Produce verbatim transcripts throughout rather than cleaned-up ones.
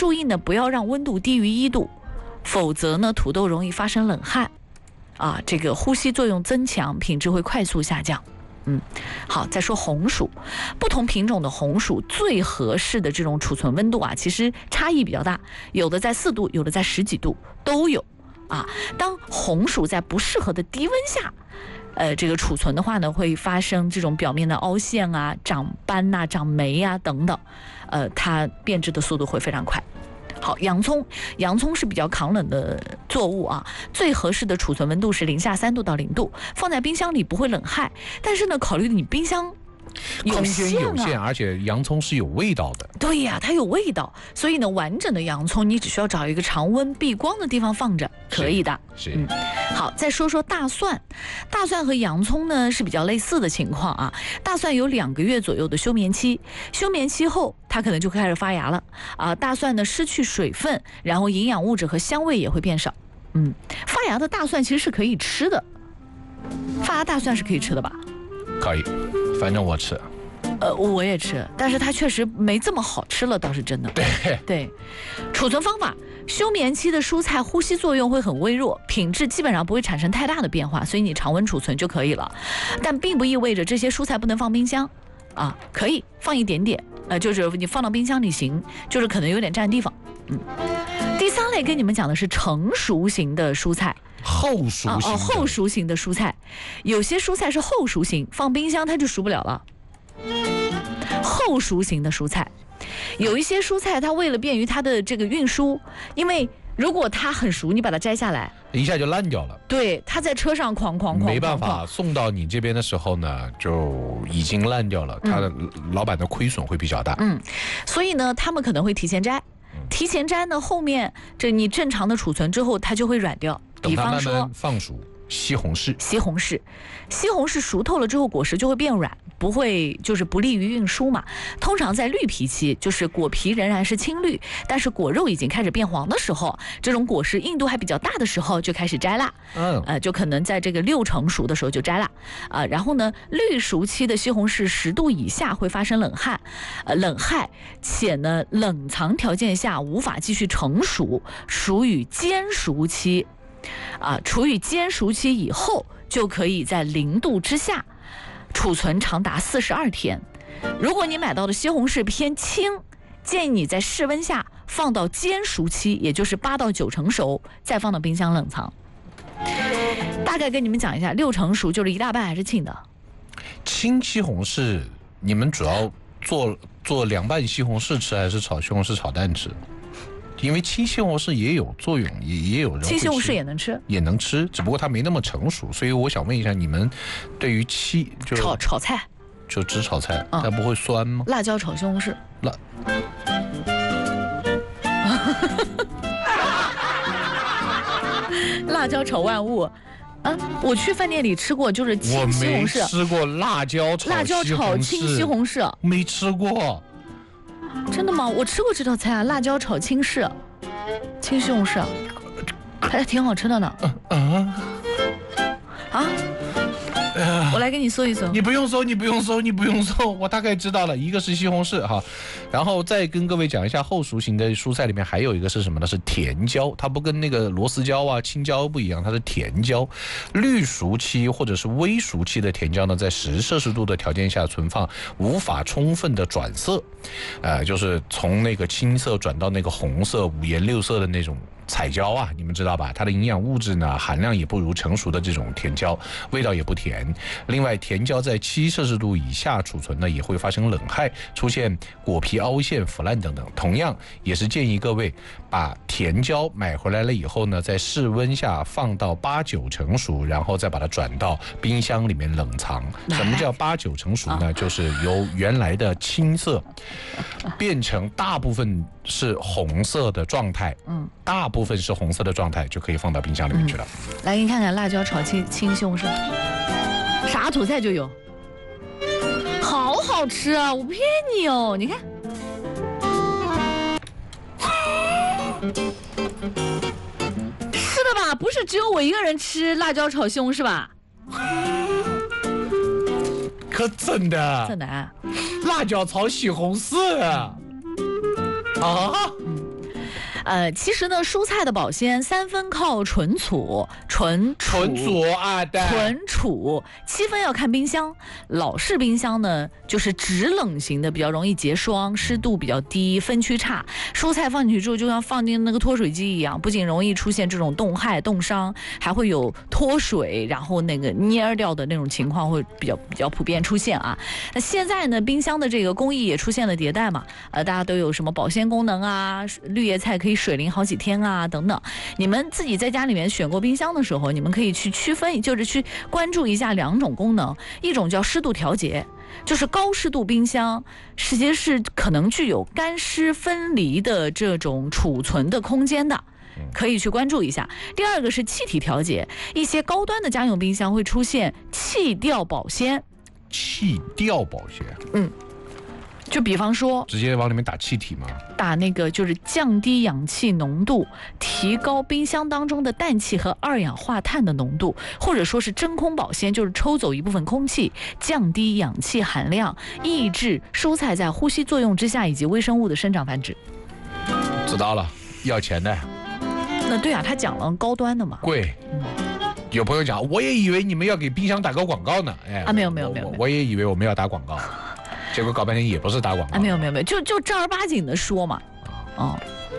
注意呢，不要让温度低于一度，否则呢，土豆容易发生冷汗，啊，这个呼吸作用增强，品质会快速下降。嗯，好，再说红薯，不同品种的红薯最合适的这种储存温度啊，其实差异比较大，有的在四度，有的在十几度都有啊。当红薯在不适合的低温下，呃，这个储存的话呢，会发生这种表面的凹陷啊、长斑呐、啊、长霉啊等等，呃，它变质的速度会非常快。好，洋葱，洋葱是比较抗冷的作物啊，最合适的储存温度是零下三度到零度，放在冰箱里不会冷害。但是呢，考虑你冰箱有空限、啊、 间有限，而且洋葱是有味道的。 对呀、啊，它有味道，所以呢，完整的洋葱你只需要找一个常温避光的地方放着，可以的。 是。是嗯，好，再说说大蒜，大蒜和洋葱呢是比较类似的情况啊。大蒜有两个月左右的休眠期，休眠期后它可能就开始发芽了啊。大蒜呢失去水分，然后营养物质和香味也会变少。嗯，发芽的大蒜其实是可以吃的，发芽大蒜是可以吃的吧？ 可以，反正我吃。 呃，我也吃，但是它确实没这么好吃了，倒是真的。 对对，储存方法，休眠期的蔬菜呼吸作用会很微弱，品质基本上不会产生太大的变化，所以你常温储存就可以了。但并不意味着这些蔬菜不能放冰箱啊，可以放一点点，呃，就是你放到冰箱里行，就是可能有点占地方。嗯，第三类跟你们讲的是成熟型的蔬菜。 后熟型的、 哦哦，后熟型的蔬菜，有些蔬菜是后熟型，放冰箱它就熟不了了。后熟型的蔬菜，有一些蔬菜它为了便于它的这个运输，因为如果它很熟，你把它摘下来， 一下就烂掉了。 对，它在车上哐哐哐， 没办法，送到你这边的时候呢，就已经烂掉了，它的老板的亏损会比较大。 嗯，所以呢，他们可能会提前摘，提前摘呢，后面这你正常的储存之后，它就会软掉。比方说， 等它慢慢放熟。西红柿， 西红柿，西红柿熟透了之后，果实就会变软，不会就是不利于运输嘛。通常在绿皮期，就是果皮仍然是青绿，但是果肉已经开始变黄的时候，这种果实硬度还比较大的时候就开始摘啦。 嗯， 呃，就可能在这个六成熟的时候就摘啦。啊、呃，然后呢，绿熟期的西红柿十度以下会发生冷汗，呃，冷害，且呢冷藏条件下无法继续成熟，属于坚熟期。啊，处于坚熟期以后，就可以在零度之下储存长达四十二天。如果你买到的西红柿偏轻，建议你在室温下放到坚熟期，也就是八到九成熟，再放到冰箱冷藏。大概跟你们讲一下，六成熟就是一大半还是青的。 青西红柿，你们主要做做凉拌西红柿吃，还是炒西红柿炒蛋吃？因为青西红柿也有作用，也也有人会吃。青西红柿也能吃， 也能吃，只不过它没那么成熟，所以我想问一下，你们对于青就炒炒菜， 就只炒菜，它不会酸吗？ 辣椒炒西红柿， 辣。 辣椒炒万物。啊，我去饭店里吃过，就是青西红柿。 我没吃过辣椒炒辣椒炒青西红柿， 没吃过。 真的吗？我吃过这道菜啊，辣椒炒青柿，青西红柿，还挺好吃的呢。 啊啊！我来给你搜一搜。 你不用搜，你不用搜，你不用搜，我大概知道了。一个是西红柿哈，然后再跟各位讲一下后熟型的蔬菜里面还有一个是什么呢？是甜椒，它不跟那个螺丝椒啊、青椒不一样，它是甜椒。绿熟期或者是微熟期的甜椒呢，在十摄氏度的条件下存放，无法充分的转色，呃，就是从那个青色转到那个红色、五颜六色的那种。彩椒啊，你们知道吧？它的营养物质呢含量也不如成熟的这种甜椒，味道也不甜。另外，甜椒在七摄氏度以下储存呢，也会发生冷害，出现果皮凹陷、腐烂等等。同样，也是建议各位把甜椒买回来了以后呢，在室温下放到八九成熟，然后再把它转到冰箱里面冷藏。什么叫八九成熟呢？就是由原来的青色变成大部分是红色的状态，嗯，大部分是红色的状态，就可以放到冰箱里面去了。 嗯、来，给你看看辣椒炒青青西红柿，啥土菜就有，好好吃啊！我骗你哦，你看，是的吧？不是只有我一个人吃辣椒炒西红柿吧？ 可真的， 真的啊！ 辣椒炒西红柿啊！啊， 嗯， 呃，其实呢，蔬菜的保鲜三分靠纯储，纯纯储啊，对， 纯储，七分要看冰箱。老式冰箱呢，就是直冷型的，比较容易结霜，湿度比较低，分区差。蔬菜放进去之后，就像放进那个脱水机一样，不仅容易出现这种冻害、冻伤，还会有脱水，然后那个蔫掉的那种情况会比较比较普遍出现啊。那现在呢，冰箱的这个工艺也出现了迭代嘛，呃，大家都有什么保鲜功能啊，绿叶菜可以水淋好几天啊，等等。你们自己在家里面选购冰箱的时候，你们可以去区分，就是去关注一下两种功能，一种叫湿度调节。就是高湿度冰箱，实际是可能具有干湿分离的这种储存的空间的，可以去关注一下。第二个是气体调节，一些高端的家用冰箱会出现气调保鲜。 气调保鲜， 嗯，就比方说直接往里面打气体吗？ 打那个就是降低氧气浓度，提高冰箱当中的氮气和二氧化碳的浓度，或者说是真空保鲜，就是抽走一部分空气，降低氧气含量，抑制蔬菜在呼吸作用之下以及微生物的生长繁殖。 知道了，要钱的。 那对啊，他讲了高端的嘛， 贵。 嗯， 有朋友讲，我也以为你们要给冰箱打个广告呢。哎， 啊，没有没有没有， 我, 我也以为我们要打广告。结果搞半天也不是打广告， 啊，没有没有没有，就就正儿八经的说嘛，哦，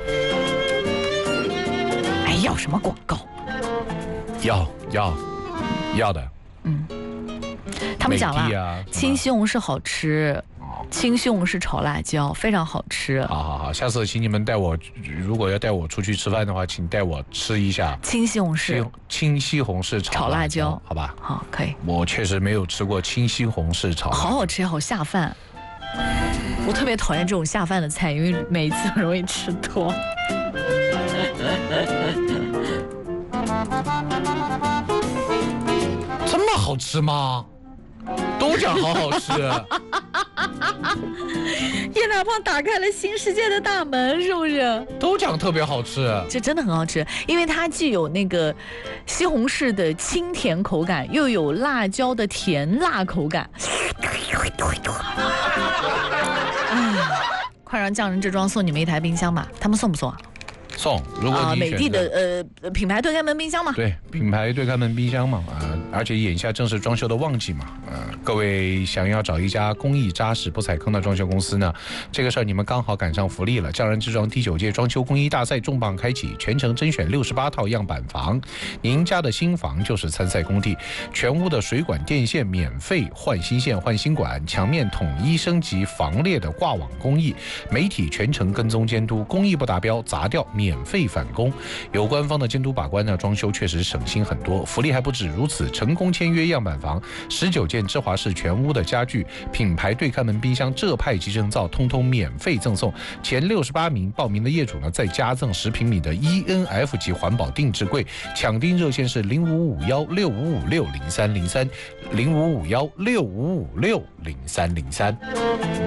哎，要什么广告？ 要要要的， 嗯，他们讲了， 啊、 青西红柿好吃，青西红柿炒辣椒非常好吃。 好好好，下次请你们带我，如果要带我出去吃饭的话，请带我吃一下青西红柿， 青西红柿炒辣椒， 辣椒好吧？ 好，可以。 我确实没有吃过青西红柿炒辣椒， 好好吃，好下饭。我特别讨厌这种下饭的菜，因为每一次很容易吃多。 这么好吃吗？都讲好好吃。 叶大胖打开了新世界的大门，是不是？ 都讲特别好吃， 这真的很好吃，因为它既有那个西红柿的清甜口感，又有辣椒的甜辣口感。快让匠人制装送你们一台冰箱吧，他们送不送啊？ 送，如果你、 啊、美的的呃品牌对开门冰箱嘛， 对，品牌对开门冰箱嘛，啊、呃，而且眼下正是装修的旺季嘛，呃，各位想要找一家工艺扎实、不踩坑的装修公司呢，这个事儿你们刚好赶上福利了。匠人制装第九届装修工艺大赛重磅开启，全程甄选六十八套样板房，您家的新房就是参赛工地，全屋的水管电线免费换新线换新管，墙面统一升级防裂的挂网工艺，媒体全程跟踪监督，工艺不达标砸掉免费返工，有官方的监督把关呢，装修确实省心很多。福利还不止如此，成功签约样板房，十九件芝华士全屋的家具，品牌对开门冰箱、浙派集成灶，通通免费赠送。前六十八名报名的业主呢，再加赠十平米的 E N F 级环保定制柜。抢订热线是零五五幺六五五六零三零三，零五五幺六五五六零三零三。